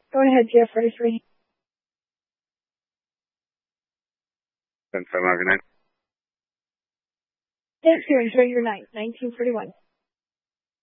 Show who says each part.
Speaker 1: Go ahead, Jeff. Ready for you.
Speaker 2: 10-7 over 9.
Speaker 1: Thank you. Enjoy your night. 1941.